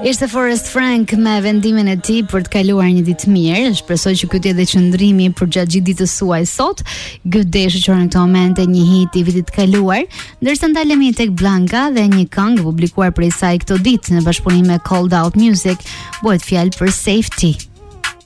Ishte Forrest Frank me vendimin e tij për të kaluar një ditë mirë. Shpresoj që ky të jetë qëndrimi përgjatë gjithë ditës suaj sot. Good Day shoqëron në këtë moment një hit i vitit të kaluar, ndërsa ndalemi tek Blanka dhe një këngë publikuar prej saj këtë ditë në bashkëpunim me Cold Out Music, bëhet fjalë për Safety.